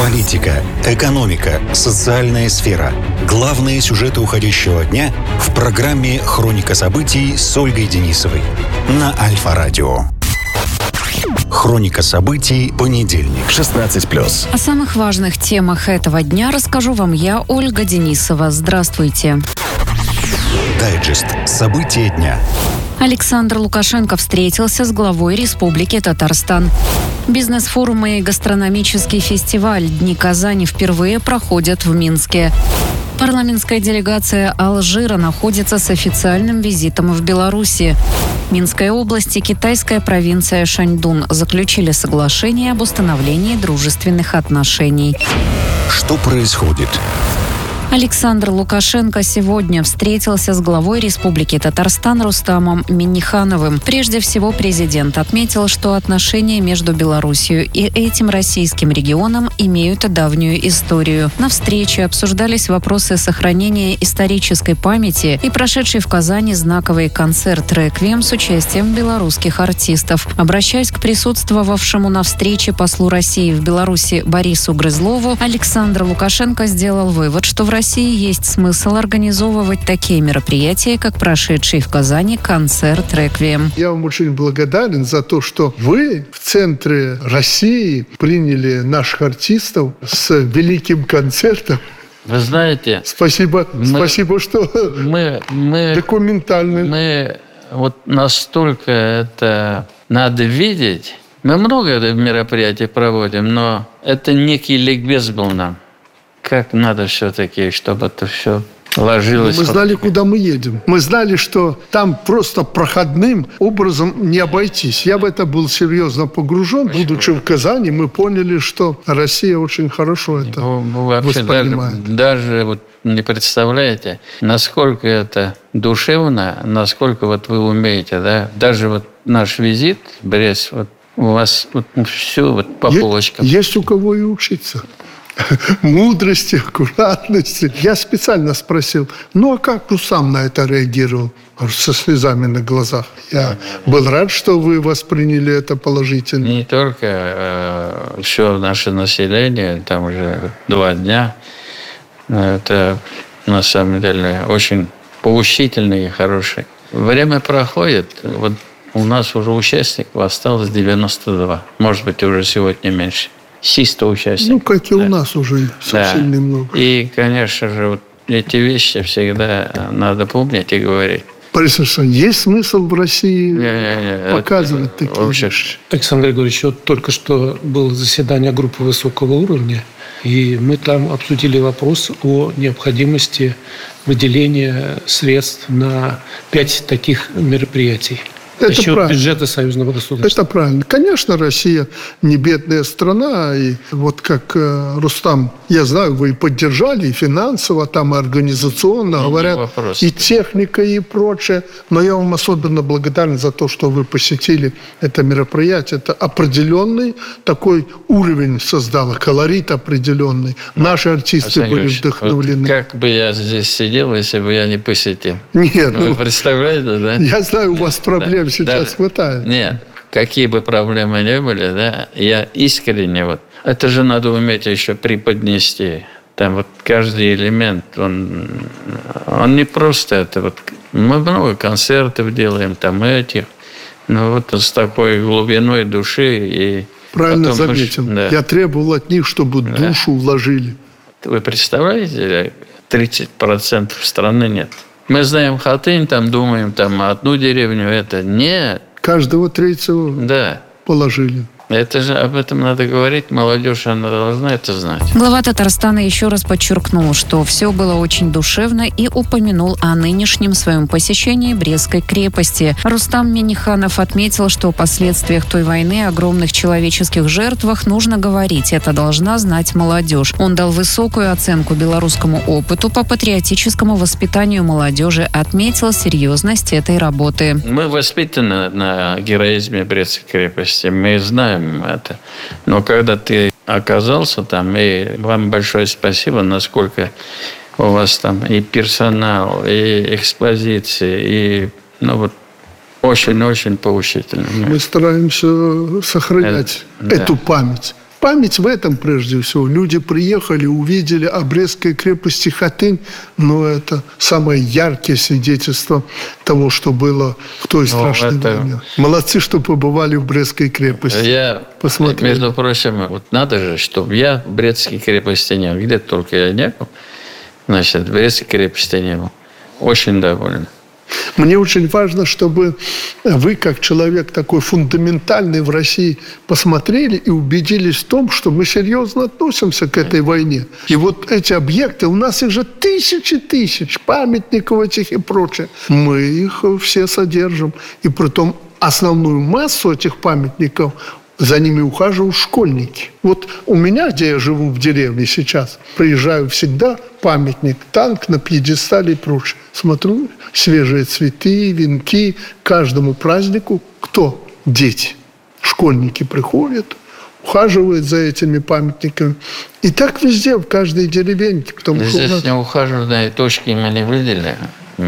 Политика, экономика, социальная сфера. Главные сюжеты уходящего дня в программе «Хроника событий» с Ольгой Денисовой на Альфа-радио. Хроника событий, понедельник, 16+. О самых важных темах этого дня расскажу вам я, Ольга Денисова. Здравствуйте. Дайджест. События дня. Александр Лукашенко встретился с главой Республики Татарстан. Бизнес-форум и гастрономический фестиваль «Дни Казани» впервые проходят в Минске. Парламентская делегация Алжира находится с официальным визитом в Беларуси. Минская область и китайская провинция Шаньдун заключили соглашение об установлении дружественных отношений. Что происходит? Александр Лукашенко сегодня встретился с главой Республики Татарстан Рустамом Миннихановым. Прежде всего, президент отметил, что отношения между Белоруссией и этим российским регионом имеют давнюю историю. На встрече обсуждались вопросы сохранения исторической памяти и прошедший в Казани знаковый концерт «Реквием» с участием белорусских артистов. Обращаясь к присутствовавшему на встрече послу России в Беларуси Борису Грызлову, Александр Лукашенко сделал вывод, что в России есть смысл организовывать такие мероприятия, как прошедший в Казани концерт «Реквием». Я вам очень благодарен за то, что вы в центре России приняли наших артистов с великим концертом. Вы знаете... Спасибо, что документально. Мы вот настолько это надо видеть. Мы много мероприятий проводим, но это некий ликбез был нам. Как надо все-таки, чтобы это все ложилось. Мы знали, куда мы едем. Мы знали, что там просто проходным образом не обойтись. Я в это был серьезно погружен. Будучи в Казани, мы поняли, что Россия очень хорошо это воспринимает. Даже вот не представляете, насколько это душевно, насколько вот вы умеете, да? Даже вот наш визит в Брест, вот у вас вот все вот по полочкам. Есть у кого и учиться. Мудрости, аккуратности. Я специально спросил, а как Рустам на это реагировал? Со слезами на глазах. Я был рад, что вы восприняли это положительно. Не только все наше население, там уже 2 дня. Это на самом деле очень поучительно и хороший. Время проходит. Вот у нас уже участников осталось 92. Может быть, уже сегодня меньше. 100 участников. Как и у нас уже совсем немного. И, конечно же, вот эти вещи всегда надо помнить и говорить. Борис Александрович, есть смысл в России показывать такие вещи? Александр Григорьевич, только что было заседание группы высокого уровня, и мы там обсудили вопрос о необходимости выделения средств на 5 таких мероприятий. Это еще правильно. Бюджета союзного государства. Это правильно. Конечно, Россия не бедная страна. И вот как Рустам, я знаю, вы и поддержали, и финансово, там, и организационно, говорят, и техника, и прочее. Но я вам особенно благодарен за то, что вы посетили это мероприятие. Это определенный такой уровень создало, колорит определенный. Наши артисты были вдохновлены. Вот как бы я здесь сидел, если бы я не посетил? Нет. Вы представляете, да? Я знаю, у вас проблем сейчас хватает. Нет, какие бы проблемы ни были, да, я искренне это же надо уметь еще преподнести. Там каждый элемент, он не просто это мы много концертов делаем, там этих, но с такой глубиной души и. Правильно заметил. Да. Я требовал от них, чтобы душу вложили. Вы представляете, 30% страны нет. Мы знаем Хатынь, там думаем, одну деревню, это нет. Каждого третьего положили. Это же об этом надо говорить, молодежь, она должна это знать. Глава Татарстана еще раз подчеркнул, что все было очень душевно и упомянул о нынешнем своем посещении Брестской крепости. Рустам Минниханов отметил, что о последствиях той войны, огромных человеческих жертвах нужно говорить. Это должна знать молодежь. Он дал высокую оценку белорусскому опыту по патриотическому воспитанию молодежи, отметил серьезность этой работы. Мы воспитаны на героизме Брестской крепости. Мы знаем это. Но когда ты оказался там, и вам большое спасибо, насколько у вас там и персонал, и экспозиции, и очень-очень поучительно. Мы стараемся сохранять эту память. Память в этом прежде всего. Люди приехали, увидели о Брестской крепости Хатынь, но это самое яркое свидетельство того, что было в той страшной войне. Молодцы, что побывали в Брестской крепости. Я, между прочим, вот надо же, чтобы я в Брестской крепости не был. Где только я не был, значит, в Брестской крепости не был. Очень доволен. Мне очень важно, чтобы вы, как человек такой фундаментальный в России, посмотрели и убедились в том, что мы серьезно относимся к этой войне. И вот эти объекты, у нас их же тысячи памятников этих и прочее. Мы их все содержим. И притом основную массу этих памятников за ними ухаживают школьники. Вот у меня, где я живу в деревне сейчас, приезжаю всегда, памятник, танк на пьедестале и прочее. Смотрю, свежие цветы, венки. Каждому празднику кто? Дети. Школьники приходят, ухаживают за этими памятниками. И так везде, в каждой деревеньке. Здесь не ухаживают, и точки мы не выделили.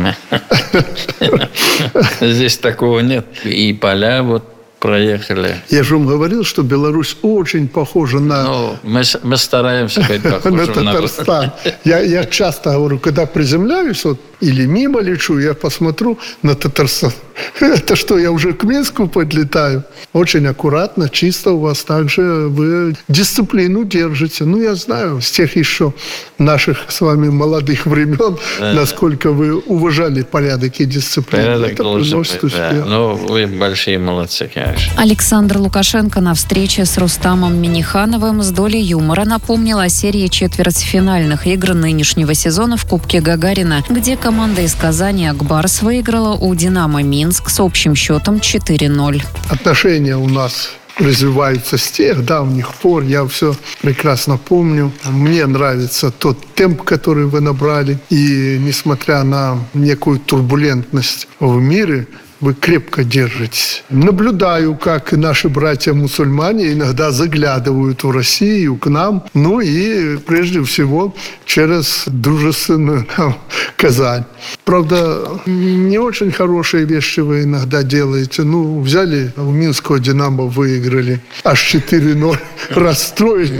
Здесь такого нет. И поля вот проехали. Я же вам говорил, что Беларусь очень похожа на... Ну, мы стараемся быть похожим на Татарстан. Я часто говорю, когда приземляюсь, вот, или мимо лечу, я посмотрю на Татарстан. Это что, я уже к Минску подлетаю? Очень аккуратно, чисто у вас также вы дисциплину держите. Ну, я знаю, с тех еще наших с вами молодых времен, насколько вы уважали порядок и дисциплину. Порядок должен быть, да. Ну, вы большие молодцы, конечно. Александр Лукашенко на встрече с Рустамом Миннихановым с долей юмора напомнил о серии четвертьфинальных игр нынешнего сезона в Кубке Гагарина, где команда из Казани «Акбарс» выиграла у «Динамо Минск» с общим счетом 4-0. Отношения у нас развиваются с тех давних пор. Я все прекрасно помню. Мне нравится тот темп, который вы набрали. И несмотря на некую турбулентность в мире, вы крепко держитесь. Наблюдаю, как наши братья-мусульмане иногда заглядывают в Россию, к нам. Ну и прежде всего через дружественную Казань. Правда, не очень хорошие вещи вы иногда делаете. Ну, взяли, у Минского «Динамо» выиграли. Аж 4-0 расстроили.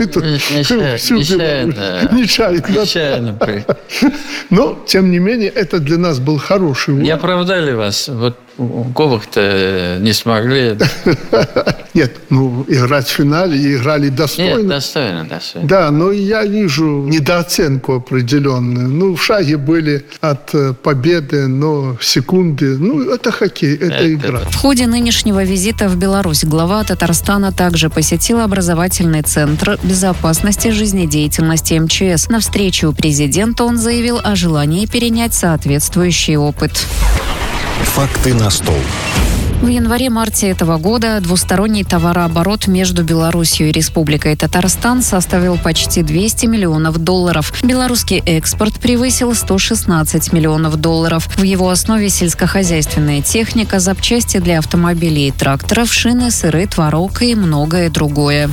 Нечаянно. Но, тем не менее, это для нас был хороший урок. Не оправдали вас. Вот Кубок-то не смогли. Нет, ну, играть в финале и играли достойно. Нет, достойно. Да, но я вижу недооценку определенную. Ну, в шаге были от победы, но секунды. Ну, это хоккей, это игра. В ходе нынешнего визита в Беларусь глава Татарстана также посетил образовательный центр безопасности жизнедеятельности МЧС. На встрече у президента он заявил о желании перенять соответствующий опыт. Факты на стол. В январе-марте этого года двусторонний товарооборот между Беларусью и Республикой Татарстан составил почти $200 миллионов. Белорусский экспорт превысил $116 миллионов. В его основе сельскохозяйственная техника, запчасти для автомобилей и тракторов, шины, сыры, творог и многое другое.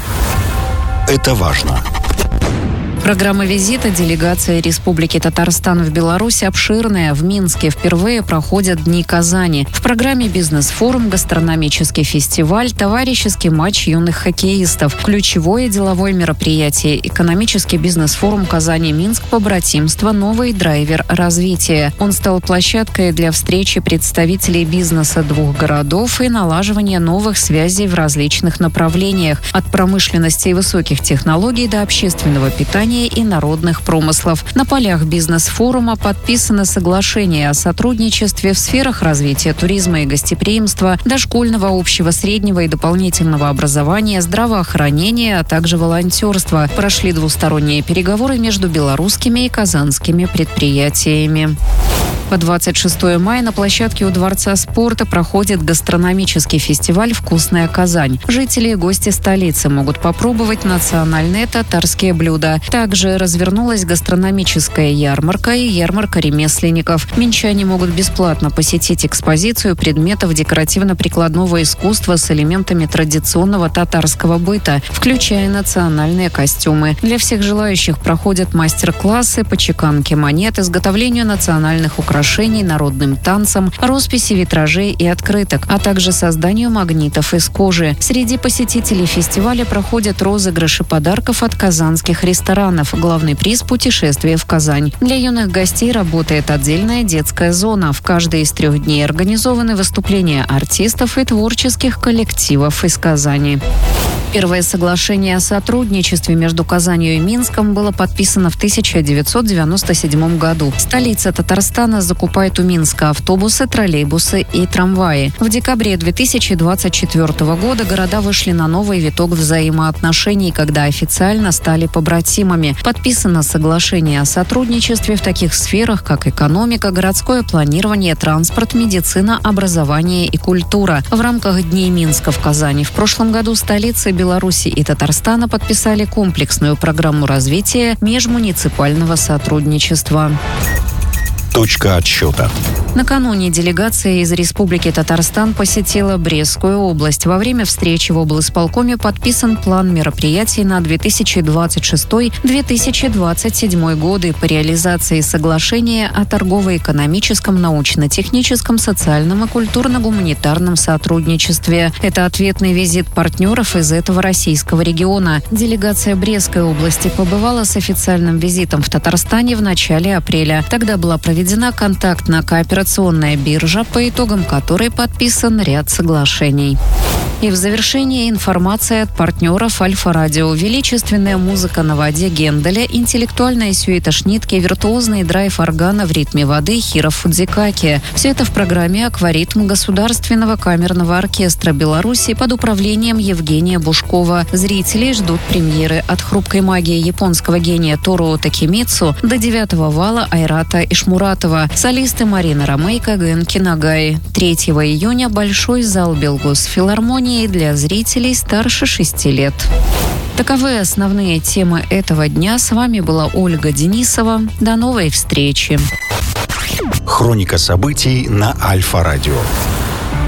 Это важно. Программа визита делегации Республики Татарстан в Беларусь обширная. В Минске впервые проходят Дни Казани. В программе бизнес-форум, гастрономический фестиваль, товарищеский матч юных хоккеистов. Ключевое деловое мероприятие – экономический бизнес-форум Казани-Минск побратимство «Новый драйвер развития». Он стал площадкой для встречи представителей бизнеса двух городов и налаживания новых связей в различных направлениях – от промышленности и высоких технологий до общественного питания и народных промыслов. На полях бизнес-форума подписано соглашение о сотрудничестве в сферах развития туризма и гостеприимства, дошкольного, общего, среднего и дополнительного образования, здравоохранения, а также волонтерства. Прошли двусторонние переговоры между белорусскими и казанскими предприятиями. По 26 мая на площадке у Дворца спорта проходит гастрономический фестиваль «Вкусная Казань». Жители и гости столицы могут попробовать национальные татарские блюда. Также развернулась гастрономическая ярмарка и ярмарка ремесленников. Минчане могут бесплатно посетить экспозицию предметов декоративно-прикладного искусства с элементами традиционного татарского быта, включая национальные костюмы. Для всех желающих проходят мастер-классы по чеканке монет, изготовлению национальных украшений украшений, народным танцам, росписи витражей и открыток, а также созданию магнитов из кожи. Среди посетителей фестиваля проходят розыгрыши подарков от казанских ресторанов. Главный приз – путешествие в Казань. Для юных гостей работает отдельная детская зона. В каждой из 3 дней организованы выступления артистов и творческих коллективов из Казани. Первое соглашение о сотрудничестве между Казанью и Минском было подписано в 1997 году. Столица Татарстана закупает у Минска автобусы, троллейбусы и трамваи. В декабре 2024 года города вышли на новый виток взаимоотношений, когда официально стали побратимами. Подписано соглашение о сотрудничестве в таких сферах, как экономика, городское планирование, транспорт, медицина, образование и культура. В рамках Дней Минска в Казани в прошлом году столицы Беларуси и Татарстана подписали комплексную программу развития межмуниципального сотрудничества. Точка отсчета. Накануне делегация из Республики Татарстан посетила Брестскую область. Во время встречи в облисполкоме подписан план мероприятий на 2026-2027 годы по реализации соглашения о торгово-экономическом, научно-техническом, социальном и культурно-гуманитарном сотрудничестве. Это ответный визит партнеров из этого российского региона. Делегация Брестской области побывала с официальным визитом в Татарстане в начале апреля. Тогда была проведена контактно-кооперационная биржа, по итогам которой подписан ряд соглашений. И в завершение информация от партнеров Альфа-Радио. Величественная музыка на воде Генделя, интеллектуальная сюита Шнитке, виртуозный драйв органа в ритме воды Хиро Фудзикаки. Все это в программе «Акваритм» Государственного камерного оркестра Беларуси под управлением Евгения Бушкова. Зрителей ждут премьеры от хрупкой магии японского гения Торуо Такемицу до 9-го вала Айрата Ишмуратова. Солисты Марина Ромейко, Генки Нагай. 3 июня Большой зал Белгосфилармонии для зрителей старше 6 лет. Таковы основные темы этого дня. С вами была Ольга Денисова. До новой встречи. Хроника событий на Альфа-Радио.